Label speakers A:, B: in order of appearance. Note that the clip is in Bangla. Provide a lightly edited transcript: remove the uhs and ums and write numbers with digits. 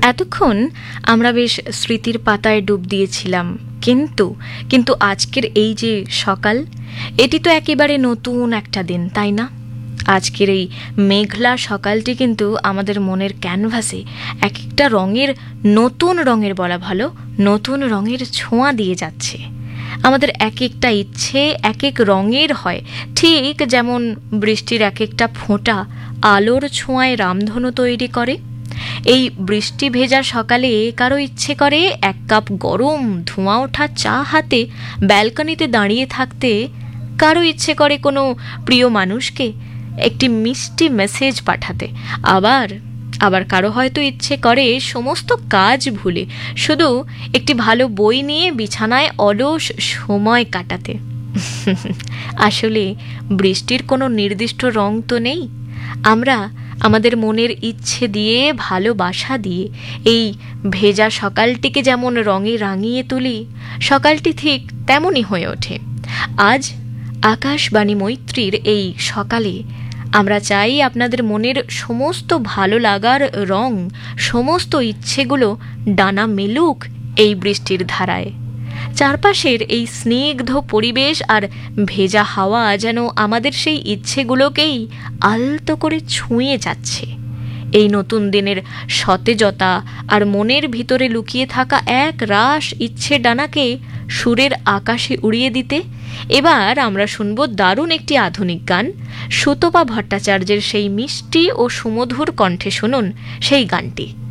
A: এতক্ষণ আমরা বেশ স্মৃতির পাতায় ডুব দিয়েছিলাম, কিন্তু কিন্তু আজকের এই যে সকাল, এটি তো একেবারে নতুন একটা দিন, তাই না? আজকের এই মেঘলা সকালটি কিন্তু আমাদের মনের ক্যানভাসে এক একটা রঙের, নতুন রঙের বলা ভালো, নতুন রঙের ছোঁয়া দিয়ে যাচ্ছে। আমাদের এক একটা ইচ্ছে এক এক রঙের হয়, ঠিক যেমন বৃষ্টির এক একটা ফোঁটা আলোর ছোঁয়ায় রামধনু তৈরি করে। এই বৃষ্টি ভেজা সকালে কারো ইচ্ছে করে এক কাপ গরম ধোঁয়া ওঠা চা হাতে ব্যালকনিতে দাঁড়িয়ে থাকতে, কারো ইচ্ছে করে কোনো প্রিয় মানুষকে একটি মিষ্টি মেসেজ পাঠাতে, আবার আবার কারো হয়তো ইচ্ছে করে সমস্ত কাজ ভুলে শুধু একটি ভালো বই নিয়ে বিছানায় অলস সময় কাটাতে। আসলে বৃষ্টির কোনো নির্দিষ্ট রং তো নেই। আমরা আমাদের মনের ইচ্ছে দিয়ে, ভালোবাসা দিয়ে এই ভেজা সকালটিকে যেমন রঙে রাঙিয়ে তুলি, সকালটি ঠিক তেমনই হয়ে ওঠে। আজ আকাশবাণী মৈত্রীর এই সকালে আমরা চাই আপনাদের মনের সমস্ত ভালো লাগার রং, সমস্ত ইচ্ছেগুলো ডানা মেলুক এই বৃষ্টির ধারায়। চারপাশের এই স্নিগ্ধ পরিবেশ আর ভেজা হাওয়া যেন আমাদের সেই ইচ্ছেগুলোকেই আলতো করে ছুঁয়ে যাচ্ছে। এই নতুন দিনের সতেজতা আর মনের ভিতরে লুকিয়ে থাকা এক রাশ ইচ্ছে ডানাকে সুরের আকাশে উড়িয়ে দিতে এবার আমরা শুনব দারুণ একটি আধুনিক গান। সুতপা ভট্টাচার্যের সেই মিষ্টি ও সুমধুর কণ্ঠে শুনুন সেই গানটি।